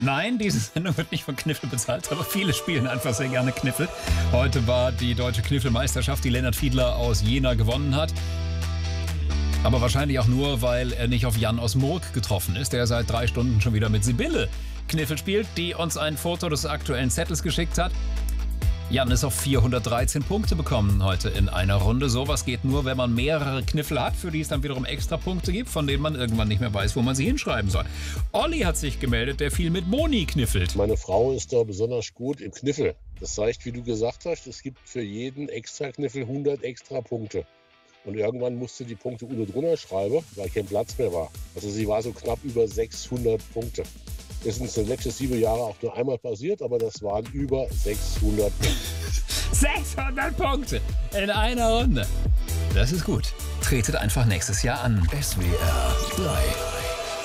Nein, diese Sendung wird nicht von Kniffel bezahlt, aber viele spielen einfach sehr gerne Kniffel. Heute war die deutsche Kniffelmeisterschaft, die Lennart Fiedler aus Jena gewonnen hat. Aber wahrscheinlich auch nur, weil er nicht auf Jan aus Murg getroffen ist, der seit 3 Stunden schon wieder mit Sibylle Kniffel spielt, die uns ein Foto des aktuellen Zettels geschickt hat. Jan ist auf 413 Punkte bekommen heute in einer Runde. Sowas geht nur, wenn man mehrere Kniffel hat, für die es dann wiederum extra Punkte gibt, von denen man irgendwann nicht mehr weiß, wo man sie hinschreiben soll. Olli hat sich gemeldet, der viel mit Moni kniffelt. Meine Frau ist da besonders gut im Kniffel. Das zeigt, wie du gesagt hast, es gibt für jeden extra Kniffel 100 extra Punkte. Und irgendwann musste die Punkte unten drunter schreiben, weil kein Platz mehr war. Also sie war so knapp über 600 Punkte. Das ist uns in den letzten 7 Jahren auch nur einmal passiert, aber das waren über 600 Punkte. 600 Punkte in einer Runde. Das ist gut. Tretet einfach nächstes Jahr an. SWR 3